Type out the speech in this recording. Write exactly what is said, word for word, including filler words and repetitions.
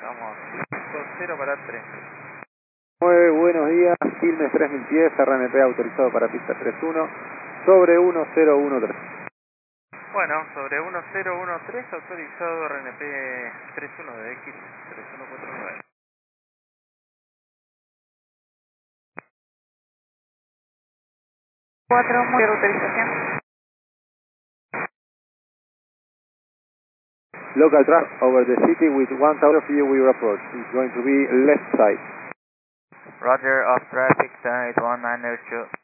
Vamos, cinco cero para tres. Muy buenos días, Quilmes tres mil pies, R N P autorizado para pista tres uno, sobre uno cero uno tres. Bueno, sobre uno cero uno tres, autorizado R N P tres uno de X tres uno cuatro nueve. cuatro, muy autorización. Local track over the city with one tower view we approach. It's going to be left side. Roger, off traffic, turn eight one nine zero two.